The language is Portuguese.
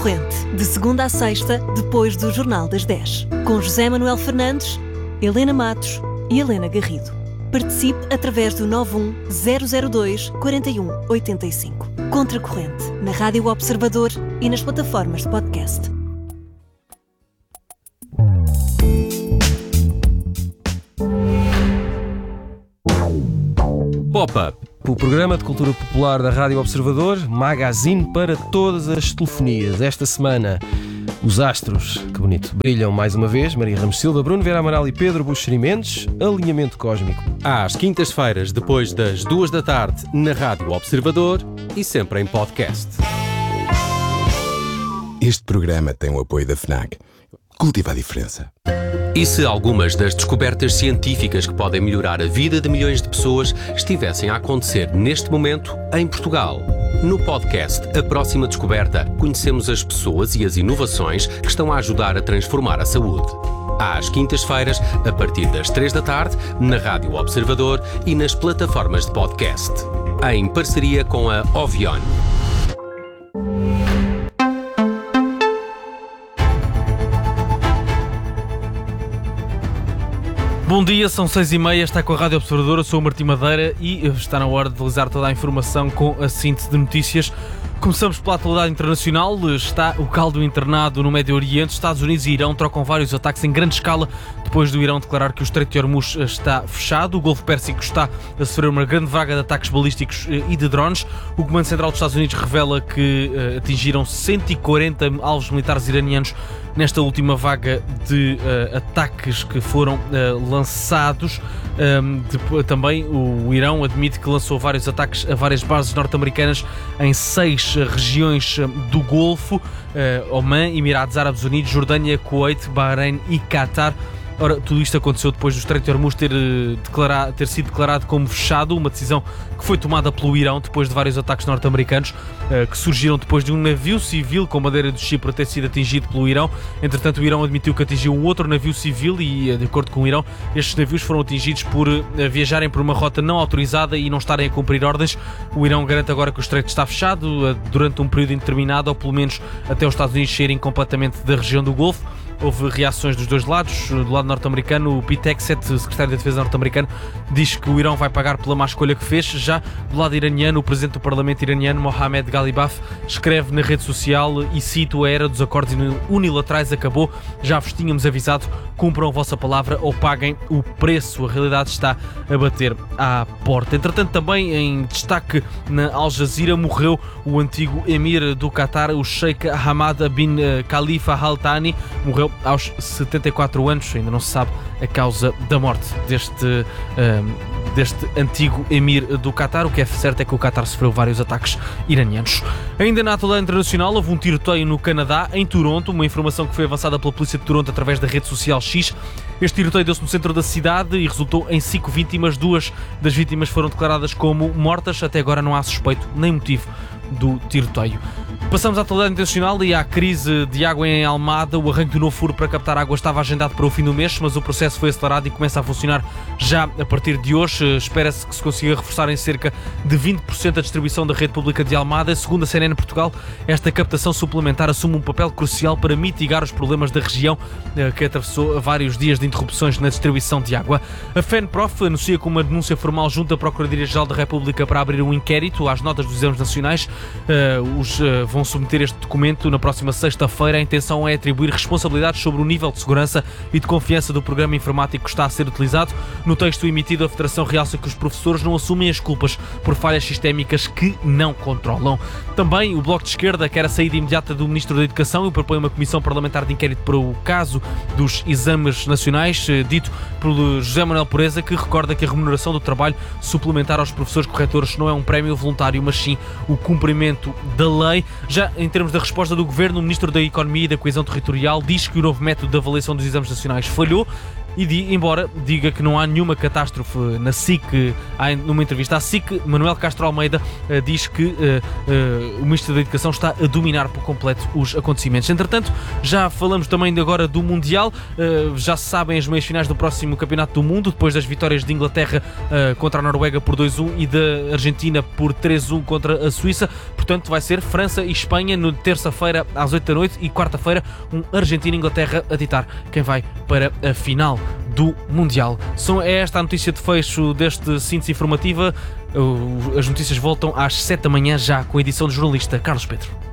Contracorrente, de segunda a sexta, depois do Jornal das 10. Com José Manuel Fernandes, Helena Matos e Helena Garrido. Participe através do 91002-4185. Contracorrente, na Rádio Observador e nas plataformas de podcast. Pop-Up, o programa de cultura popular da Rádio Observador, magazine para todas as telefonias. Esta semana, os astros, que bonito, brilham mais uma vez. Maria Ramos Silva, Bruno Vieira Amaral e Pedro Buxeri Mendes. Alinhamento cósmico. Às quintas-feiras, depois das 2 da tarde, na Rádio Observador e sempre em podcast. Este programa tem o apoio da FNAC. Cultiva a diferença. E se algumas das descobertas científicas que podem melhorar a vida de milhões de pessoas estivessem a acontecer neste momento em Portugal? No podcast A Próxima Descoberta, conhecemos as pessoas e as inovações que estão a ajudar a transformar a saúde. Às quintas-feiras, a partir das 3 da tarde, na Rádio Observador e nas plataformas de podcast. Em parceria com a Ovion. Bom dia, são 6h30, está com a Rádio Observador, eu sou o Martim Madeira e está na hora de atualizar toda a informação com a síntese de notícias. Começamos pela atualidade internacional. Está o caldo internado no Médio Oriente. Estados Unidos e Irão trocam vários ataques em grande escala depois do Irão declarar que o Estreito de Hormuz está fechado. O Golfo Pérsico está a sofrer uma grande vaga de ataques balísticos e de drones. O Comando Central dos Estados Unidos revela que atingiram 140 alvos militares iranianos nesta última vaga de ataques que foram lançados. Também o Irão admite que lançou vários ataques a várias bases norte-americanas em 6 regiões do Golfo: Oman, Emirados Árabes Unidos, Jordânia, Kuwait, Bahrein e Qatar. Ora, tudo isto aconteceu depois do Estreito de Hormuz ter sido declarado como fechado, uma decisão que foi tomada pelo Irão depois de vários ataques norte-americanos que surgiram depois de um navio civil com bandeira do Chipre ter sido atingido pelo Irão. Entretanto, o Irão admitiu que atingiu um outro navio civil e, de acordo com o Irão, estes navios foram atingidos por viajarem por uma rota não autorizada e não estarem a cumprir ordens. O Irão garante agora que o Estreito está fechado durante um período indeterminado, ou pelo menos até os Estados Unidos saírem completamente da região do Golfo. Houve reações dos dois lados. Do lado norte-americano, o Pete Hegseth, o secretário da Defesa norte-americano, diz que o Irão vai pagar pela má escolha que fez. Já do lado iraniano, o presidente do parlamento iraniano, Mohammad Ghalibaf, escreve na rede social, e cito: a era dos acordos unilaterais acabou, já vos tínhamos avisado, cumpram a vossa palavra ou paguem o preço. A realidade está a bater à porta. Entretanto, também em destaque na Al Jazeera, morreu o antigo emir do Qatar, o Sheikh Hamad bin Khalifa Al Thani. Morreu aos 74 anos, ainda não se sabe a causa da morte deste antigo emir do Qatar. O que é certo é que o Qatar sofreu vários ataques iranianos. Ainda na atualidade internacional, houve um tiroteio no Canadá, em Toronto, uma informação que foi avançada pela polícia de Toronto através da rede social X. Este tiroteio deu-se no centro da cidade e resultou em 5 vítimas. 2 das vítimas foram declaradas como mortas. Até agora não há suspeito nem motivo do tiroteio. Passamos à atualidade internacional e à crise de água em Almada. O arranque do novo furo para captar água estava agendado para o fim do mês, mas o processo foi acelerado e começa a funcionar já a partir de hoje. Espera-se que se consiga reforçar em cerca de 20% a distribuição da rede pública de Almada. Segundo a CNN Portugal, esta captação suplementar assume um papel crucial para mitigar os problemas da região, que atravessou vários dias de interrupções na distribuição de água. A FENPROF anuncia com uma denúncia formal junto à Procuradoria-Geral da República para abrir um inquérito às notas dos exames nacionais. Vão submeter este documento na próxima sexta-feira. A intenção é atribuir responsabilidades sobre o nível de segurança e de confiança do programa informático que está a ser utilizado. No texto emitido, a Federação realça que os professores não assumem as culpas por falhas sistémicas que não controlam. Também o Bloco de Esquerda quer a saída imediata do Ministro da Educação e propõe uma comissão parlamentar de inquérito para o caso dos exames nacionais, dito por José Manuel Pureza, que recorda que a remuneração do trabalho suplementar aos professores corretores não é um prémio voluntário, mas sim o cumprimento da lei. Já em termos da resposta do Governo, o Ministro da Economia e da Coesão Territorial diz que o novo método de avaliação dos exames nacionais falhou embora diga que não há nenhuma catástrofe na SIC, numa entrevista à SIC, Manuel Castro Almeida diz que o Ministro da Educação está a dominar por completo os acontecimentos. Entretanto, já falamos também agora do Mundial, já se sabem as meias finais do próximo Campeonato do Mundo, depois das vitórias de Inglaterra contra a Noruega por 2-1 e da Argentina por 3-1 contra a Suíça. Portanto, vai ser França e Espanha no terça-feira às 8 da noite e quarta-feira Argentina e Inglaterra a ditar quem vai para a final do Mundial. É esta a notícia de fecho deste síntese informativa. As notícias voltam às 7 da manhã já com a edição do jornalista Carlos Pedro.